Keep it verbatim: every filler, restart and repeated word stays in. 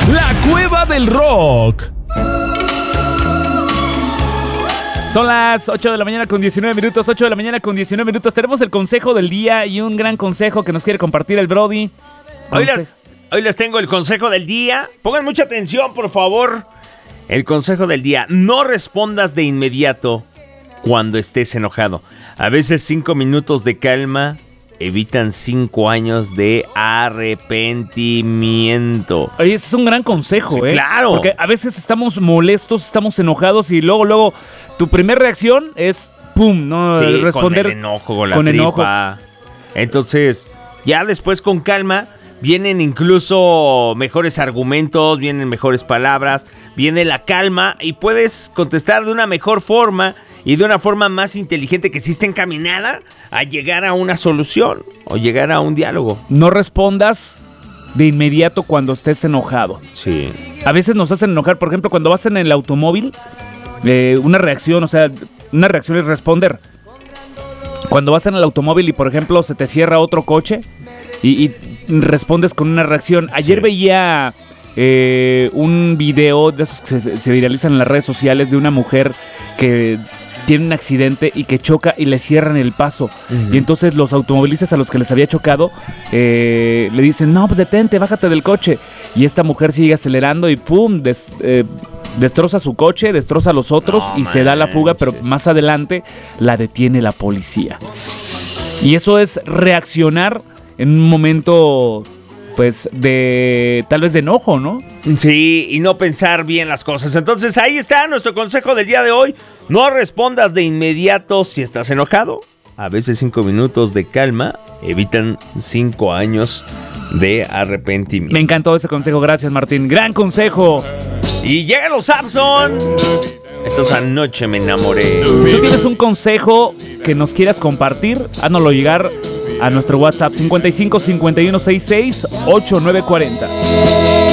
La Cueva del Rock. Son las ocho de la mañana con diecinueve minutos, ocho de la mañana con diecinueve minutos. Tenemos el consejo del día y un gran consejo que nos quiere compartir el Brody. Hoy les, hoy les tengo el consejo del día. Pongan mucha atención, por favor. El consejo del día: no respondas de inmediato cuando estés enojado. A veces cinco minutos de calma evitan cinco años de arrepentimiento. Oye, ese es un gran consejo, sí, ¿eh? Claro. Porque a veces estamos molestos, estamos enojados y luego, luego, tu primera reacción es ¡pum! ¿No? Sí, Responder con el enojo, con la con tripa. enojo. Entonces, ya después con calma vienen incluso mejores argumentos, vienen mejores palabras, viene la calma y puedes contestar de una mejor forma y de una forma más inteligente que sí está encaminada a llegar a una solución o llegar a un diálogo. No respondas de inmediato cuando estés enojado. Sí. A veces nos hacen enojar, por ejemplo, cuando vas en el automóvil, eh, una reacción, o sea, una reacción es responder. Cuando vas en el automóvil y, por ejemplo, se te cierra otro coche y, y respondes con una reacción. Ayer sí. veía eh, un video de esos que se, se viralizan en las redes sociales de una mujer que tiene un accidente y que choca y le cierran el paso. Uh-huh. Y entonces los automovilistas a los que les había chocado eh, le dicen, no, pues detente, bájate del coche. Y esta mujer sigue acelerando y ¡pum! Des, eh, destroza su coche, destroza a los otros no, y man, se da la fuga, pero más adelante la detiene la policía. Y eso es reaccionar en un momento, pues, de tal vez de enojo, ¿no? Sí, y no pensar bien las cosas. Entonces ahí está nuestro consejo del día de hoy. No respondas de inmediato si estás enojado. A veces cinco minutos de calma evitan cinco años de arrepentimiento. Me encantó ese consejo, gracias Martín. Gran consejo. Y llegan los Sapson. Estos anoche me enamoré. Si tú tienes un consejo que nos quieras compartir, háznoslo llegar a nuestro WhatsApp cincuenta y cinco cincuenta y uno sesenta y seis ochenta y nueve cuarenta.